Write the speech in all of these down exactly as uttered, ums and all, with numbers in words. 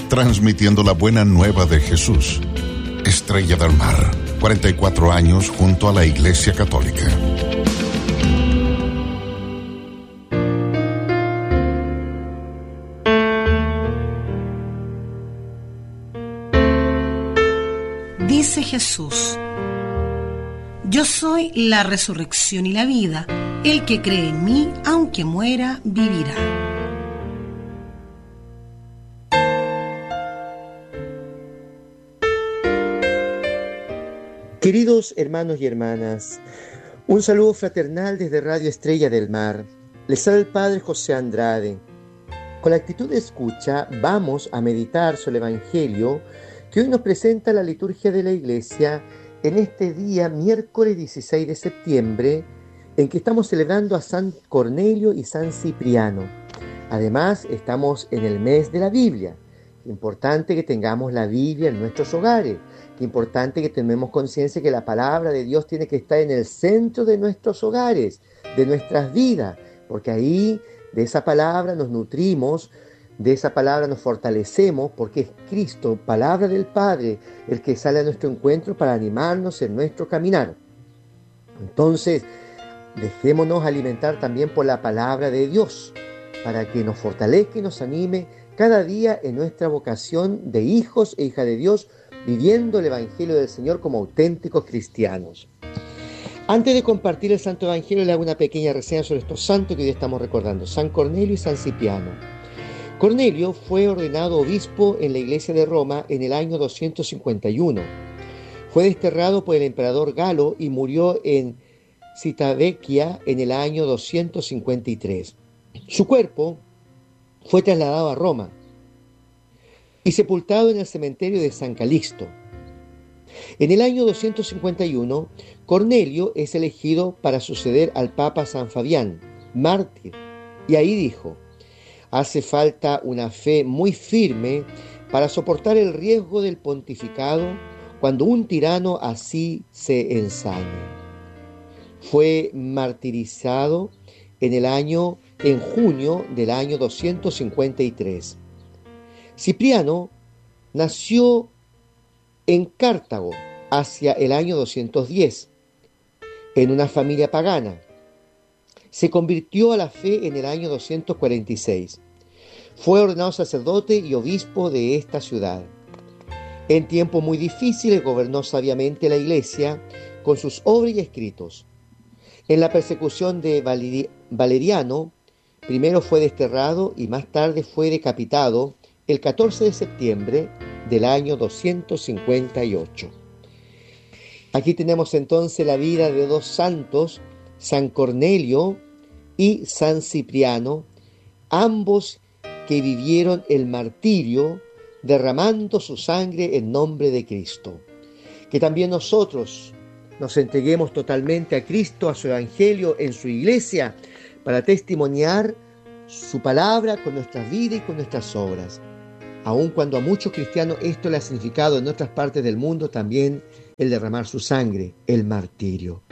transmitiendo la buena nueva de Jesús. Estrella del Mar, cuarenta y cuatro años junto a la Iglesia Católica. Dice Jesús: yo soy la resurrección y la vida. El que cree en mí, aunque muera, vivirá. Queridos hermanos y hermanas, un saludo fraternal desde Radio Estrella del Mar. Les habla el Padre José Andrade. Con la actitud de escucha vamos a meditar sobre el Evangelio que hoy nos presenta la liturgia de la Iglesia en este día, miércoles dieciséis de septiembre, en que estamos celebrando a San Cornelio y San Cipriano. Además, estamos en el mes de la Biblia. Qué importante que tengamos la Biblia en nuestros hogares. Qué importante que tomemos conciencia que la palabra de Dios tiene que estar en el centro de nuestros hogares, de nuestras vidas, porque ahí de esa palabra nos nutrimos, de esa palabra nos fortalecemos, porque es Cristo, palabra del Padre, el que sale a nuestro encuentro para animarnos en nuestro caminar. Entonces, dejémonos alimentar también por la palabra de Dios, para que nos fortalezca y nos anime cada día en nuestra vocación de hijos e hijas de Dios, viviendo el Evangelio del Señor como auténticos cristianos. Antes de compartir el Santo Evangelio, le hago una pequeña reseña sobre estos santos que hoy estamos recordando: San Cornelio y San Cipriano. Cornelio fue ordenado obispo en la iglesia de Roma en el año doscientos cincuenta y uno. Fue desterrado por el emperador Galo y murió en Civitavecchia en el año doscientos cincuenta y tres. Su cuerpo fue trasladado a Roma y sepultado en el cementerio de San Calixto. En el año doscientos cincuenta y uno, Cornelio es elegido para suceder al Papa San Fabián, mártir, y ahí dijo: hace falta una fe muy firme para soportar el riesgo del pontificado cuando un tirano así se ensañe. Fue martirizado en el año, en junio del año doscientos cincuenta y tres. Cipriano nació en Cartago hacia el año doscientos diez, en una familia pagana. Se convirtió a la fe en el año doscientos cuarenta y seis. Fue ordenado sacerdote y obispo de esta ciudad. En tiempos muy difíciles gobernó sabiamente la iglesia con sus obras y escritos. En la persecución de Valeri- Valeriano, primero fue desterrado y más tarde fue decapitado el catorce de septiembre del año doscientos cincuenta y ocho. Aquí tenemos entonces la vida de dos santos, San Cornelio y San Cipriano, ambos que vivieron el martirio derramando su sangre en nombre de Cristo. Que también nosotros nos entreguemos totalmente a Cristo, a su Evangelio, en su iglesia, para testimoniar su palabra con nuestras vidas y con nuestras obras. Aun cuando a muchos cristianos esto le ha significado en otras partes del mundo también el derramar su sangre, el martirio.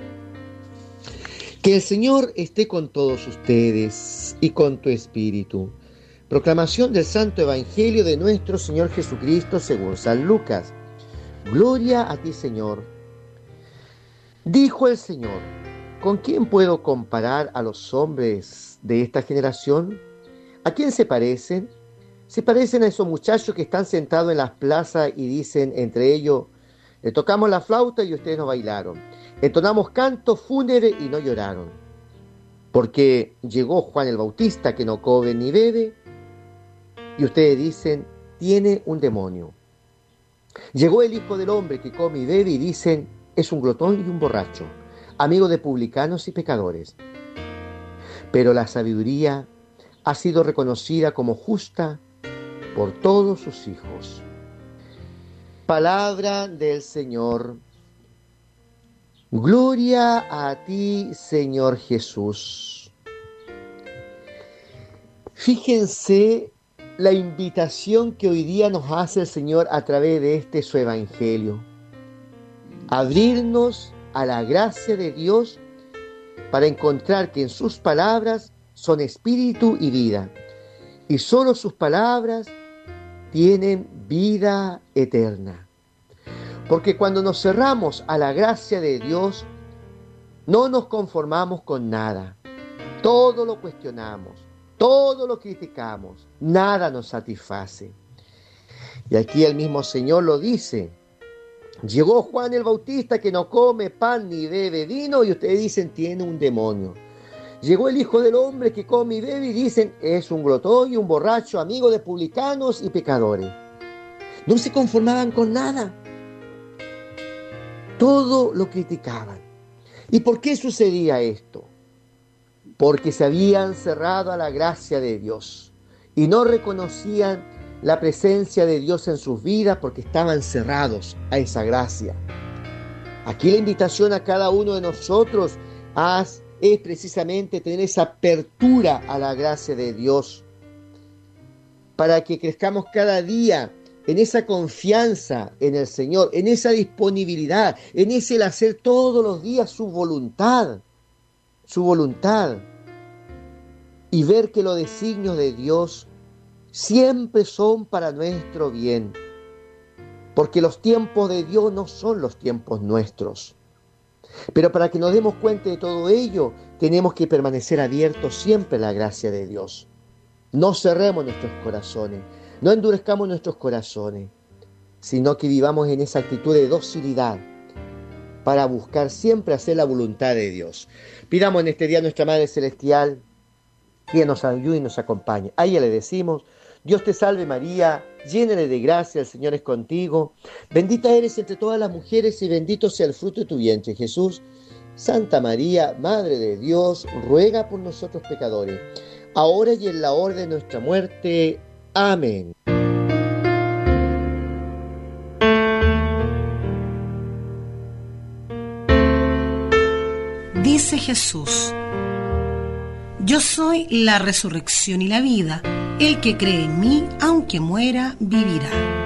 Que el Señor esté con todos ustedes y con tu espíritu. Proclamación del Santo Evangelio de nuestro Señor Jesucristo según San Lucas. Gloria a ti, Señor. Dijo el Señor: ¿con quién puedo comparar a los hombres de esta generación? ¿A quién se parecen? Se parecen a esos muchachos que están sentados en las plazas y dicen entre ellos: le tocamos la flauta y ustedes no bailaron. Entonamos cantos fúnebres y no lloraron. Porque llegó Juan el Bautista, que no come ni bebe, y ustedes dicen: tiene un demonio. Llegó el Hijo del Hombre, que come y bebe, y dicen: es un glotón y un borracho, amigo de publicanos y pecadores. Pero la sabiduría ha sido reconocida como justa por todos sus hijos. Palabra del Señor. Gloria a ti, Señor Jesús. Fíjense la invitación que hoy día nos hace el Señor a través de este su Evangelio. Abrirnos a la gracia de Dios para encontrar que en sus palabras son espíritu y vida. Y solo sus palabras tienen vida eterna. Porque cuando nos cerramos a la gracia de Dios, no nos conformamos con nada. Todo lo cuestionamos, todo lo criticamos, nada nos satisface. Y aquí el mismo Señor lo dice. Llegó Juan el Bautista que no come pan ni bebe vino y ustedes dicen tiene un demonio. Llegó el Hijo del Hombre que come y bebe y dicen es un glotón y un borracho, amigo de publicanos y pecadores. No se conformaban con nada. Todo lo criticaban. ¿Y por qué sucedía esto? Porque se habían cerrado a la gracia de Dios y no reconocían la presencia de Dios en sus vidas porque estaban cerrados a esa gracia. Aquí la invitación a cada uno de nosotros es precisamente tener esa apertura a la gracia de Dios para que crezcamos cada día en esa confianza en el Señor, en esa disponibilidad, en ese el hacer todos los días su voluntad, su voluntad, y ver que los designios de Dios siempre son para nuestro bien, porque los tiempos de Dios no son los tiempos nuestros. Pero para que nos demos cuenta de todo ello, tenemos que permanecer abiertos siempre a la gracia de Dios. No cerremos nuestros corazones, no endurezcamos nuestros corazones, sino que vivamos en esa actitud de docilidad para buscar siempre hacer la voluntad de Dios. Pidamos en este día a nuestra Madre Celestial que nos ayude y nos acompañe. A ella le decimos: Dios te salve María, llena de gracia, el Señor es contigo. Bendita eres entre todas las mujeres y bendito sea el fruto de tu vientre, Jesús. Santa María, Madre de Dios, ruega por nosotros pecadores, ahora y en la hora de nuestra muerte. Amén. Dice Jesús: yo soy la resurrección y la vida. El que cree en mí, aunque muera, vivirá.